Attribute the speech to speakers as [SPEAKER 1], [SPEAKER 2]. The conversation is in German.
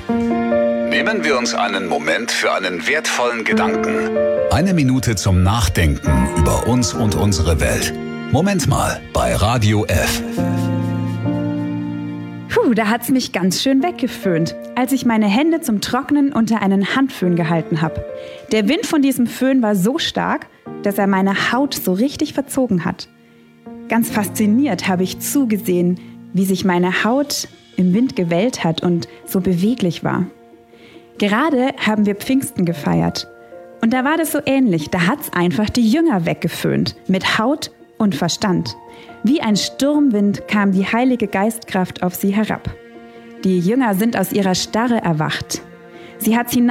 [SPEAKER 1] Nehmen wir uns einen Moment für einen wertvollen Gedanken. Eine Minute zum Nachdenken über uns und unsere Welt. Moment mal bei Radio F.
[SPEAKER 2] Da hat's mich ganz schön weggeföhnt, als ich meine Hände zum Trocknen unter einen Handföhn gehalten habe. Der Wind von diesem Föhn war so stark, dass er meine Haut so richtig verzogen hat. Ganz fasziniert habe ich zugesehen, wie sich meine Haut im Wind gewellt hat und so beweglich war. Gerade haben wir Pfingsten gefeiert. Und da war das so ähnlich. Da hat's einfach die Jünger weggeföhnt. Mit Haut und Verstand. Wie ein Sturmwind kam die Heilige Geistkraft auf sie herab. Die Jünger sind aus ihrer Starre erwacht. Sie hat sie